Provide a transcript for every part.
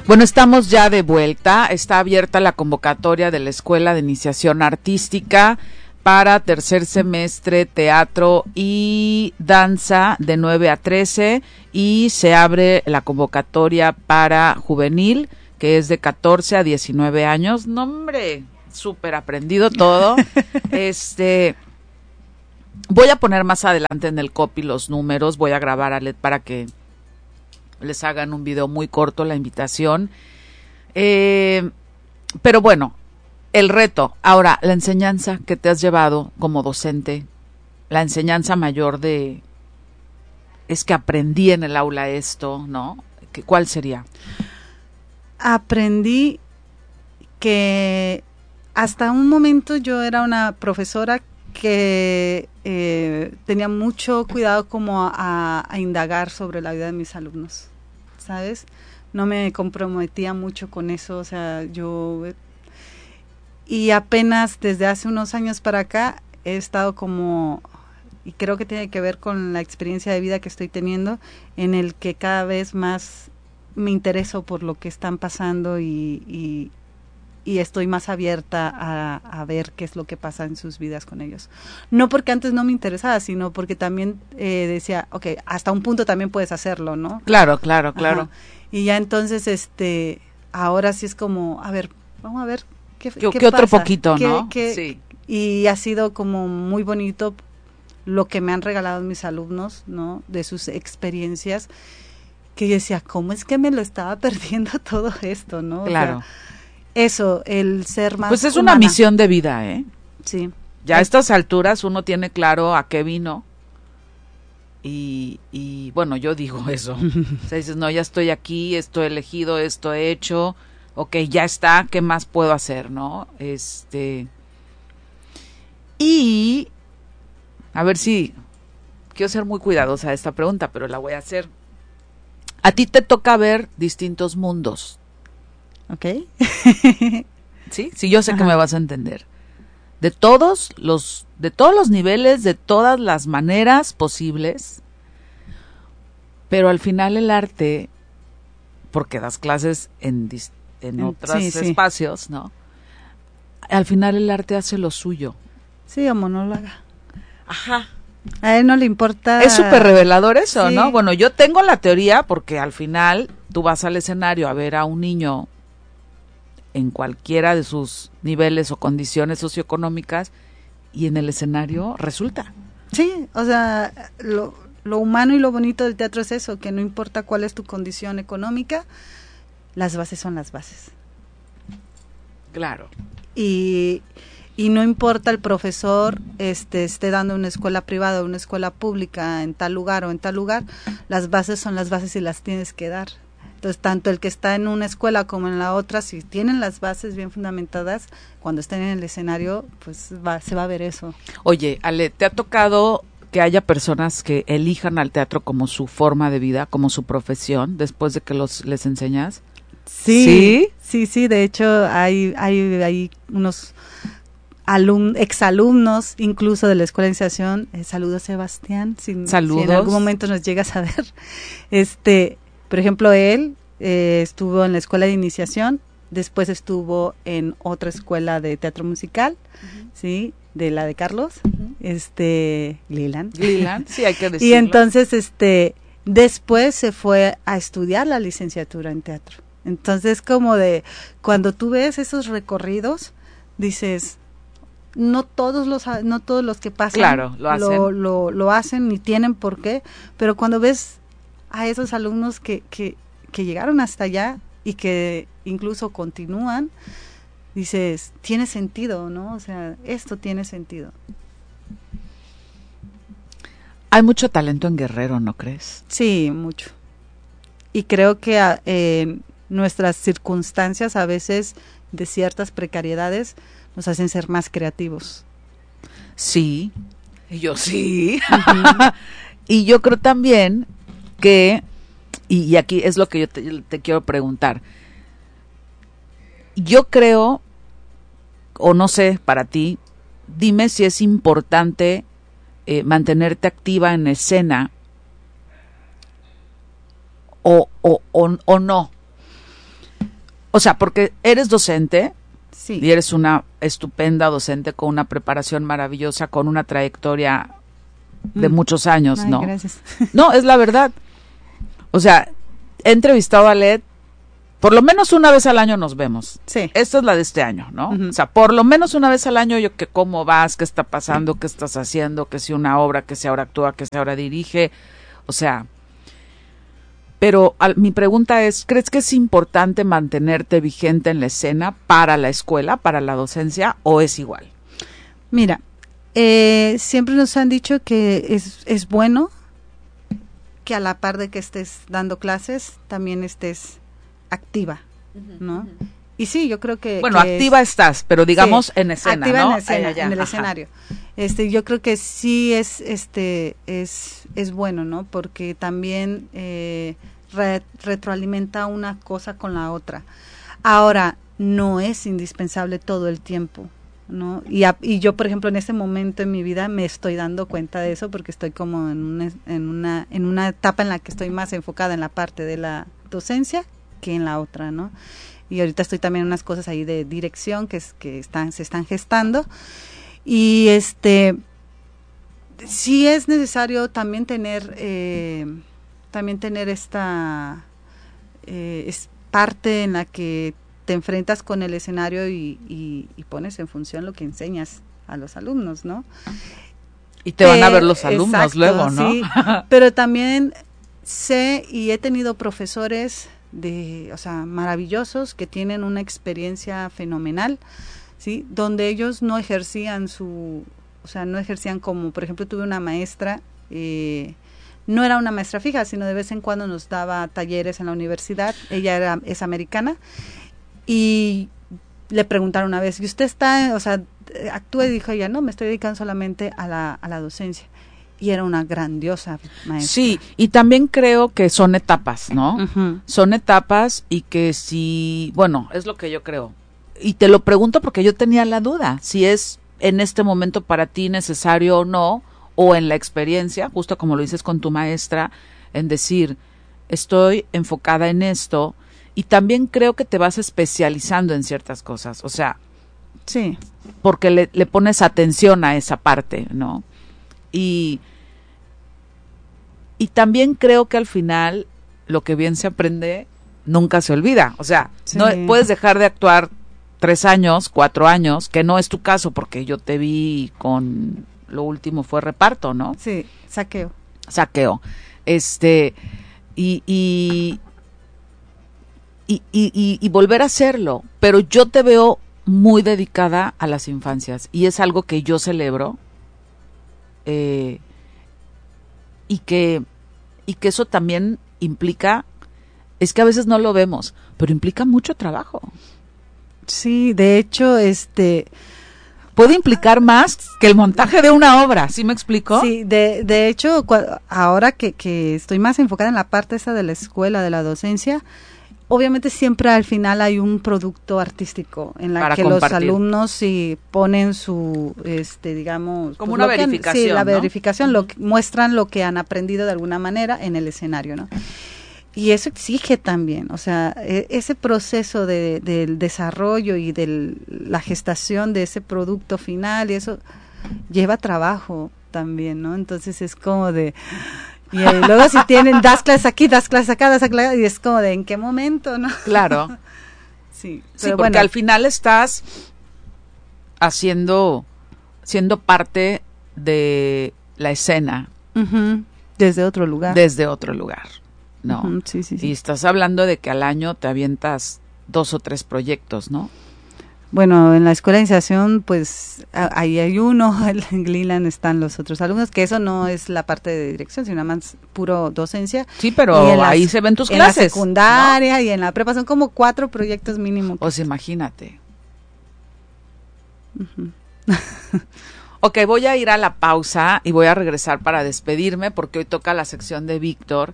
Bueno, estamos ya de vuelta. Está abierta la convocatoria de la Escuela de Iniciación Artística para tercer semestre teatro y danza de 9 a 13 y se abre la convocatoria para juvenil, que es de 14 a 19 años. No, hombre, súper aprendido todo. Voy a poner más adelante en el copy los números, voy a grabar a LED para que les hagan un video muy corto, la invitación. Pero bueno, el reto, ahora, la enseñanza que te has llevado como docente, la enseñanza mayor es que aprendí en el aula esto, ¿no? ¿Cuál sería? Aprendí que hasta un momento yo era una profesora que tenía mucho cuidado como a indagar sobre la vida de mis alumnos, ¿sabes? No me comprometía mucho con eso, o sea, y apenas desde hace unos años para acá he estado como, y creo que tiene que ver con la experiencia de vida que estoy teniendo, en el que cada vez más me intereso por lo que están pasando y estoy más abierta a ver qué es lo que pasa en sus vidas con ellos. No porque antes no me interesaba, sino porque también decía, okay, hasta un punto también puedes hacerlo, ¿no? Claro. Ajá. Y ya entonces, ahora sí es como, a ver, vamos a ver qué otro pasa? poquito, ¿no? Sí. Y ha sido como muy bonito lo que me han regalado mis alumnos, ¿no? De sus experiencias, que yo decía, ¿cómo es que me lo estaba perdiendo todo esto, no? Claro. O sea, eso, el ser más pues es humana. Una misión de vida, ¿eh? Sí. Ya a estas alturas uno tiene claro a qué vino y bueno, yo digo eso. O sea, dices, no, ya estoy aquí, esto he elegido, esto he hecho, ok, ya está, ¿qué más puedo hacer, no? Y a ver si quiero ser muy cuidadosa de esta pregunta, pero la voy a hacer. A ti te toca ver distintos mundos. ¿Ok? Sí, yo sé Ajá. que me vas a entender. De todos los niveles, de todas las maneras posibles, pero al final el arte, porque das clases en otros espacios, ¿no? Al final el arte hace lo suyo. Sí, o monóloga. Ajá. A él no le importa. Es súper revelador eso, sí. ¿No? Bueno, yo tengo la teoría porque al final tú vas al escenario a ver a un niño en cualquiera de sus niveles o condiciones socioeconómicas y en el escenario resulta. Sí, o sea, lo humano y lo bonito del teatro es eso, que no importa cuál es tu condición económica, las bases son las bases. Claro. Y no importa el profesor esté dando una escuela privada o una escuela pública en tal lugar o en tal lugar, las bases son las bases y las tienes que dar. Entonces, tanto el que está en una escuela como en la otra, si tienen las bases bien fundamentadas, cuando estén en el escenario, pues se va a ver eso. Oye, Ale, ¿te ha tocado que haya personas que elijan al teatro como su forma de vida, como su profesión, después de que les enseñas? Sí, de hecho, hay unos exalumnos, incluso de la Escuela de Iniciación, saludos Sebastián, saludos. Si en algún momento nos llegas a ver, por ejemplo, él estuvo en la Escuela de Iniciación, después estuvo en otra escuela de teatro musical, uh-huh. ¿Sí? De la de Carlos, uh-huh. Lilan, sí, hay que decirlo. Y entonces, después se fue a estudiar la licenciatura en teatro. Entonces, como cuando tú ves esos recorridos, dices, no todos los que pasan claro, lo hacen ni tienen por qué, pero cuando ves a esos alumnos que llegaron hasta allá y que incluso continúan, dices, tiene sentido, ¿no? O sea, esto tiene sentido. Hay mucho talento en Guerrero, ¿no crees? Sí, mucho. Y creo que nuestras circunstancias a veces de ciertas precariedades nos hacen ser más creativos. Sí, yo sí. Uh-huh. Y yo creo también que, y aquí es lo que yo te quiero preguntar, yo creo, o no sé, para ti, dime si es importante mantenerte activa en escena o no. O sea, porque eres docente. Sí. Y eres una estupenda docente con una preparación maravillosa, con una trayectoria de muchos años, Ay, ¿no? Gracias. No, es la verdad. O sea, he entrevistado a Led, por lo menos una vez al año nos vemos. Sí. Esta es la de este año, ¿no? O sea, por lo menos una vez al año yo que cómo vas, qué está pasando, qué estás haciendo, que si una obra, que si ahora actúa, que si ahora dirige. O sea, pero mi pregunta es, ¿crees que es importante mantenerte vigente en la escena para la escuela, para la docencia, o es igual? Mira, siempre nos han dicho que es bueno que a la par de que estés dando clases, también estés activa, ¿no? Y sí, yo creo que... Bueno, que activa estás, pero digamos en escena, activa ¿no? en escena, Allá, en el escenario. Yo creo que sí es bueno, ¿no? Porque también retroalimenta una cosa con la otra. Ahora, no es indispensable todo el tiempo, ¿no? Y yo, por ejemplo, en este momento en mi vida me estoy dando cuenta de eso porque estoy como en una etapa en la que estoy más enfocada en la parte de la docencia que en la otra, ¿no? Y ahorita estoy también en unas cosas ahí de dirección que se están gestando. Y sí es necesario también tener esta es parte en la que te enfrentas con el escenario y pones en función lo que enseñas a los alumnos, ¿no? Y te van a ver los alumnos, exacto, luego, ¿no? Sí, pero también sé y he tenido profesores maravillosos que tienen una experiencia fenomenal, ¿sí? Donde ellos no ejercían como, por ejemplo, tuve una maestra, no era una maestra fija, sino de vez en cuando nos daba talleres en la universidad. Ella es americana y le preguntaron una vez, ¿y usted actúa? Y dijo ella, no, me estoy dedicando solamente a la docencia. Y era una grandiosa maestra. Sí, y también creo que son etapas, ¿no? Uh-huh. Son etapas y que es lo que yo creo. Y te lo pregunto porque yo tenía la duda, si es en este momento para ti necesario o no, o en la experiencia, justo como lo dices con tu maestra, en decir, estoy enfocada en esto, y también creo que te vas especializando en ciertas cosas, o sea, sí, porque le pones atención a esa parte, ¿no? Y también creo que al final lo que bien se aprende nunca se olvida. O sea, sí, no puedes dejar de actuar 3 años, 4 años, que no es tu caso porque yo te vi con lo último fue reparto, ¿no? Sí, saqueo. Y volver a hacerlo, pero yo te veo muy dedicada a las infancias y es algo que yo celebro. Y que eso también implica, es que a veces no lo vemos, pero implica mucho trabajo. Sí, de hecho, puede implicar más que el montaje de una obra, ¿sí me explico? Sí, de hecho, ahora que estoy más enfocada en la parte esa de la escuela, de la docencia, obviamente siempre al final hay un producto artístico en la para que compartir. Los alumnos sí ponen su, digamos, como una verificación, sí, la ¿no? verificación, muestran lo que han aprendido de alguna manera en el escenario, ¿no? Y eso exige también, o sea, ese proceso del desarrollo y de la gestación de ese producto final, y eso lleva trabajo también, ¿no? Entonces es como de... Y luego si das clases aquí, das clases acá, y es como de ¿en qué momento, no? Claro. Sí, porque bueno, al final estás siendo parte de la escena. Uh-huh. Desde otro lugar. ¿No? Uh-huh. Sí. Y estás hablando de que al año te avientas 2 o 3 proyectos, ¿no? Bueno, en la escuela de iniciación, pues, ahí hay uno, en Gleeland están los otros alumnos, que eso no es la parte de dirección, sino más puro docencia. Sí, pero ahí se ven tus clases. En la secundaria, ¿no? Y en la prepa son como 4 proyectos mínimo. Pues imagínate. Uh-huh. Ok, voy a ir a la pausa y voy a regresar para despedirme, porque hoy toca la sección de Víctor.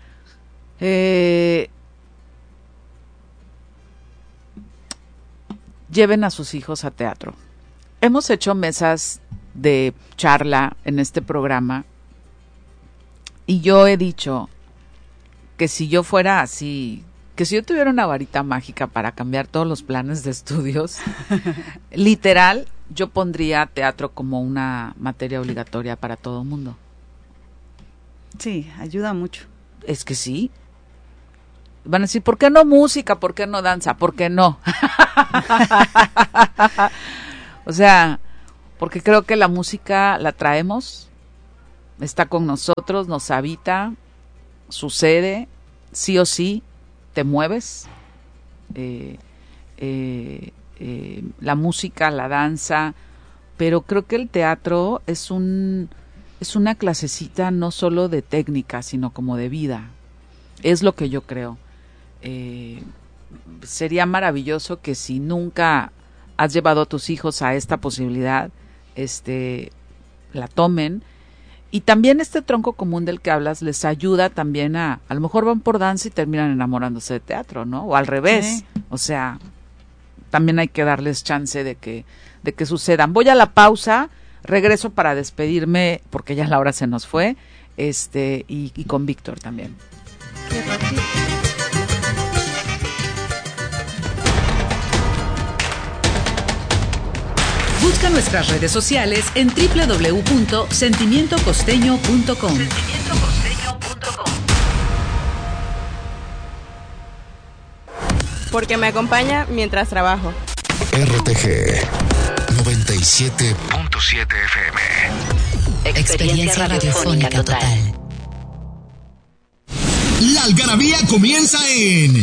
Lleven a sus hijos a teatro. Hemos hecho mesas de charla en este programa y yo he dicho que si yo fuera así, que si yo tuviera una varita mágica para cambiar todos los planes de estudios, literal, yo pondría teatro como una materia obligatoria para todo el mundo. Sí, ayuda mucho. Es que sí. Van a decir, ¿por qué no música? ¿Por qué no danza? ¿Por qué no? O sea, porque creo que la música la traemos, está con nosotros, nos habita, sucede, sí o sí, te mueves. La música, la danza, pero creo que el teatro es una clasecita no solo de técnica, sino como de vida. Es lo que yo creo. Sería maravilloso que si nunca has llevado a tus hijos a esta posibilidad, la tomen. Y también este tronco común del que hablas les ayuda también a lo mejor van por danza y terminan enamorándose de teatro, ¿no? O al revés. Sí. O sea, también hay que darles chance de que sucedan. Voy a la pausa, regreso para despedirme porque ya la hora se nos fue, y con Víctor también. Qué rápido. Busca nuestras redes sociales en www.sentimientocosteño.com. Porque me acompaña mientras trabajo. RTG 97.7 FM. Experiencia radiofónica total. La algarabía comienza en